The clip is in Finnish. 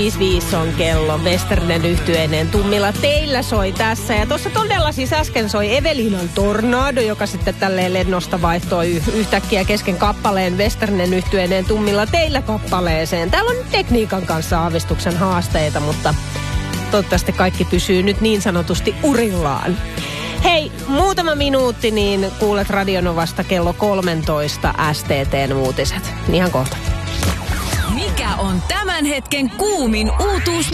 5 on kello. Westernen yhtyeineen Tummilla teillä soi tässä. Ja tuossa todella siis äsken soi Evelinan Tornado, joka sitten tälleen lennosta vaihtoi yhtäkkiä kesken kappaleen Westernen yhtyeineen Tummilla teillä kappaleeseen. Täällä on tekniikan kanssa aavistuksen haasteita, mutta toivottavasti kaikki pysyy nyt niin sanotusti urillaan. Hei, muutama minuutti, niin kuulet Radionovasta kello 13 STT:n uutiset. Ihan kohta. Mikä on tämän hetken kuumin uutuus?